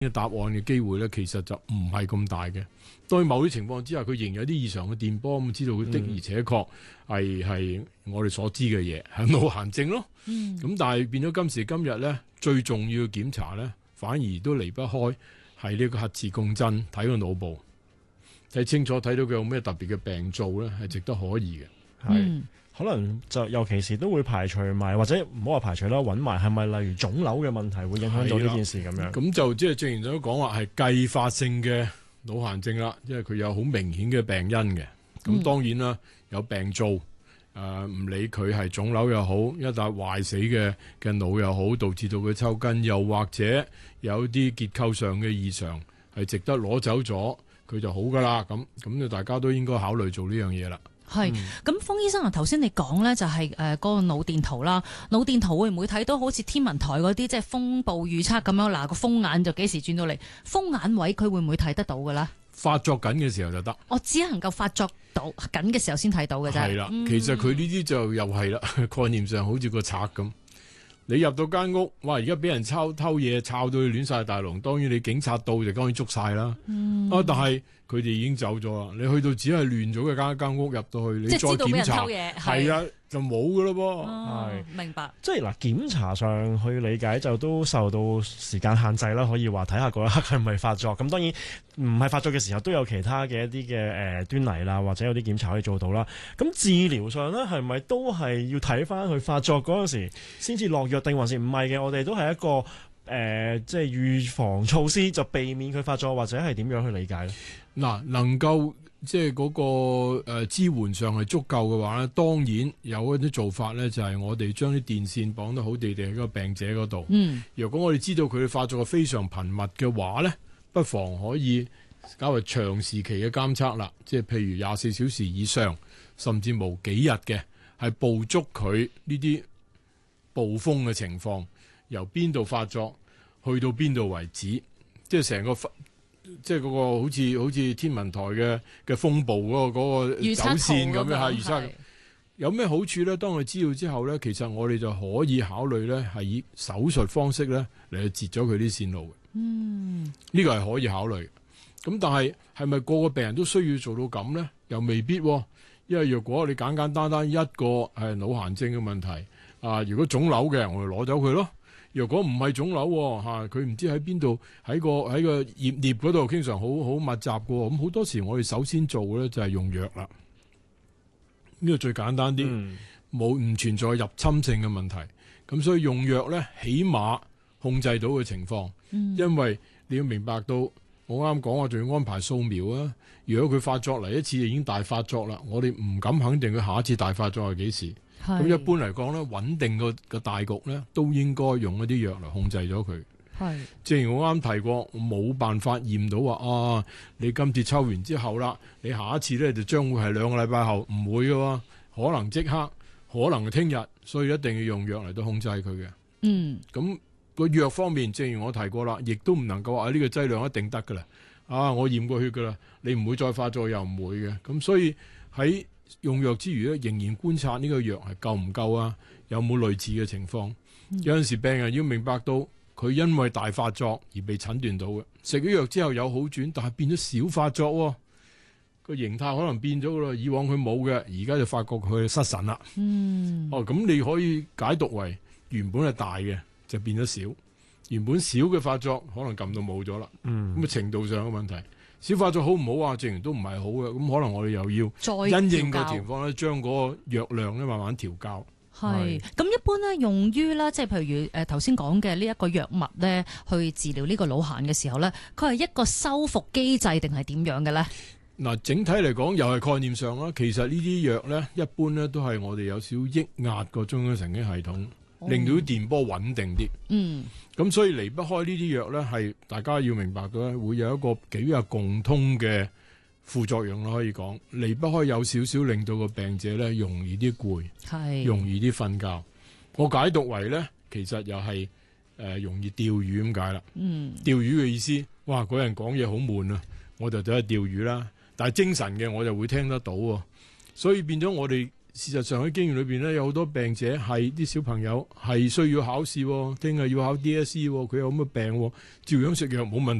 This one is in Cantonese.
嘅答案嘅機會咧，其實就唔係咁大嘅。當某啲情況之下，佢仍然有啲異常嘅電波，咁知道佢的而且確係我哋所知嘅嘢，係腦癇症咯。咁但係變咗今時今日咧，最重要嘅檢查咧，反而都離不開係呢個核磁共振，睇個腦部，睇清楚睇到佢有咩特別嘅病灶咧，係值得可疑嘅。係。 可能就尤其是都會排除埋，或者唔好話排除啦，揾埋係咪例如腫瘤嘅問題會影響到呢件事咁樣？咁就即係正如都講話係繼發性嘅腦癇症啦，因為佢有好明顯嘅病因嘅。咁當然啦，有病灶，唔理佢係腫瘤又好，一笪壞死嘅腦又好，導致到佢抽筋，又或者有啲結構上嘅異常係值得攞走咗，佢就好噶啦。咁就大家都應該考慮做呢樣嘢啦。 係，咁封醫生啊，頭先你講咧就係嗰個腦電圖啦，腦電圖會唔會睇到好似天文台嗰啲即係風暴預測咁樣？嗱，個風眼就幾時轉到嚟，風眼位佢會唔會睇得到㗎啦？ 發作緊嘅時候就得， 我只能夠發作到緊嘅時候先睇到嘅啫。 係啦，其實佢呢啲就又係啦，概念上好似個賊咁。你入到間屋，哇！而家俾人偷嘢，抄到佢亂晒大龍。當然你警察到就當然捉晒啦。但係佢哋已經走咗啦。你去到只係亂咗嘅間屋入到去，你再檢查，係啊，就冇噶咯噃。 係明白。 即係嗱，檢查上去理解就都受到時間限制啦。可以話睇下嗰一刻係咪發作。咁當然唔係發作嘅時候都有其他嘅一啲嘅端倪啦，或者有啲檢查可以做到啦。咁治療上咧係咪都係要睇翻佢發作嗰陣時先至落藥，定還是唔係嘅？我哋都係一個即係預防措施，就避免佢發作，或者係點樣去理解咧？嗱， 能夠即係嗰個支援上係足夠嘅話咧，當然有一啲做法咧，就係我哋將啲電線綁得好地地喺個病者嗰度。如果我哋知道佢發作係非常頻密嘅話咧，不妨可以較為長時期嘅監測啦，即係譬如24小時以上，甚至無幾日嘅，係捕捉佢呢啲暴風嘅情況，由邊度發作去到邊度為止，即係成個即係嗰個好似天文台嘅風暴嗰個走線咁樣嚇預測。有咩好處咧？當佢知道之後咧，其實我哋就可以考慮咧，係以手術方式咧嚟去截咗佢啲線路嘅。呢個係可以考慮。咁但係咪個個病人都需要做到咁咧？又未必喎。因為若果你簡簡單單一個係腦癇症嘅問題，如果腫瘤嘅，我哋攞走佢咯。若果唔係腫瘤佢唔知喺邊度，喺個葉顳嗰度，經常好密集嘅。咁好多時我哋首先做咧就係用藥啦。呢個最簡單啲，唔存在入侵性嘅問題。咁所以用藥咧，起碼控制到嘅情況。因為你要明白到，我啱講我仲要安排掃描啊。如果佢發作嚟一次已經大發作啦，我哋唔敢肯定佢下一次大發作係幾時。咁一般嚟講咧，穩定個大局咧，都應該用一啲藥嚟控制咗佢。正如我啱提過，冇辦法驗到話你今次抽完之後啦，你下一次咧就將會係2個禮拜後，唔會嘅喎，可能即刻，可能係聽日，所以一定要用藥嚟到控制佢嘅。咁個藥方面，正如我提過啦，亦都唔能夠話呢個劑量一定得噶啦。我驗過血噶啦，你唔會再發作又唔會嘅。咁所以喺用藥之餘咧，仍然觀察呢個藥係夠唔夠啊？有冇類似嘅情況？有陣時病人要明白到佢因為大發作而被診斷到嘅，食咗藥之後有好轉，但係變咗小發作，個形態可能變咗噶啦。以往佢冇嘅，而家就發覺佢失神啦。咁你可以解讀為原本係大嘅就變咗小，原本小嘅發作可能撳到冇咗啦。咁程度上嘅問題。小發作好唔好啊？正如都唔係好嘅，咁可能我哋又要因應個情況咧，將嗰個藥量咧慢慢調校。 咁一般咧用於咧，即係譬如頭先講嘅呢一個藥物咧，去治療呢個腦癇嘅時候咧，佢係一個修復機制定係點樣嘅咧？ 嗱，整體嚟講又係概念上啦。其實呢啲藥咧，一般咧都係我哋有少抑壓個中央神經系統。令到啲電波穩定啲，咁所以離不開呢啲藥咧，係大家要明白到咧，會有一個幾個共通嘅副作用啦。可以講離不開有少少令到個病者咧容易啲攰，容易啲瞓覺。我解讀為咧，其實又係容易釣魚咁解啦。釣魚嘅意思，哇！嗰人講嘢好悶啊，我就走去釣魚啦。但係精神嘅我就會聽得到喎，所以變咗我哋事實上喺經驗裏邊咧，有好多病者係啲小朋友係需要考試，聽日要考 DSE，佢有咁嘅病，照樣食藥冇問題。